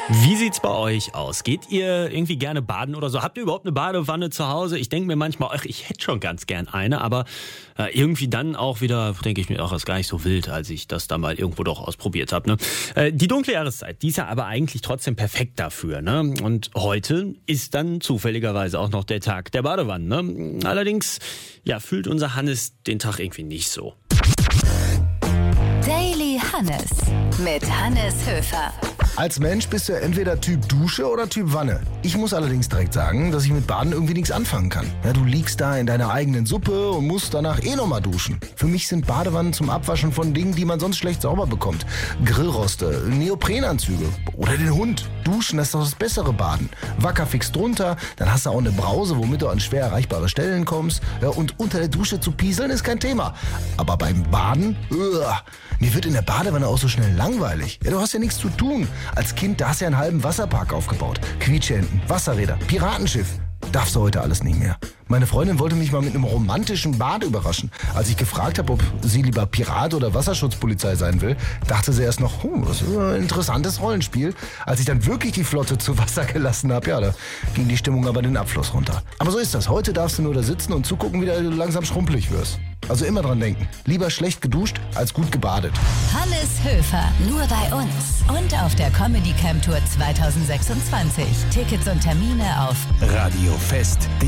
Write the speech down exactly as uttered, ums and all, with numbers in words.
Wie sieht's bei euch aus? Geht ihr irgendwie gerne baden oder so? Habt ihr überhaupt eine Badewanne zu Hause? Ich denke mir manchmal, ach, ich hätte schon ganz gern eine, aber äh, irgendwie dann auch wieder, denke ich mir, ach, das ist gar nicht so wild, als ich das da mal irgendwo doch ausprobiert habe. Ne? Äh, die dunkle Jahreszeit, die ist ja aber eigentlich trotzdem perfekt dafür. Ne? Und heute ist dann zufälligerweise auch noch der Tag der Badewanne. Ne? Allerdings ja, fühlt unser Hannes den Tag irgendwie nicht so. Daily Hannes mit Hannes Höfer. Als Mensch bist du ja entweder Typ Dusche oder Typ Wanne. Ich muss allerdings direkt sagen, dass ich mit Baden irgendwie nichts anfangen kann. Ja, du liegst da in deiner eigenen Suppe und musst danach eh nochmal duschen. Für mich sind Badewannen zum Abwaschen von Dingen, die man sonst schlecht sauber bekommt. Grillroste, Neoprenanzüge oder den Hund. Duschen, das ist doch das bessere Baden. Wackerfix drunter, dann hast du auch eine Brause, womit du an schwer erreichbare Stellen kommst. Ja, und unter der Dusche zu pieseln ist kein Thema. Aber beim Baden, uah, mir wird in der Badewanne auch so schnell langweilig. Ja, du hast ja nichts zu tun. Als Kind, da hast du ja einen halben Wasserpark aufgebaut. Quietscheenten, Wasserräder, Piratenschiff. Darfst du heute alles nicht mehr. Meine Freundin wollte mich mal mit einem romantischen Bad überraschen. Als ich gefragt habe, ob sie lieber Pirat oder Wasserschutzpolizei sein will, dachte sie erst noch, huh, das ist ein interessantes Rollenspiel. Als ich dann wirklich die Flotte zu Wasser gelassen habe, ja, da ging die Stimmung aber den Abfluss runter. Aber so ist das. Heute darfst du nur da sitzen und zugucken, wie du langsam schrumpelig wirst. Also immer dran denken. Lieber schlecht geduscht als gut gebadet. Hannes Höfer, nur bei uns. Und auf der Comedy Camp Tour zwanzig sechsundzwanzig. Tickets und Termine auf Radio Fest.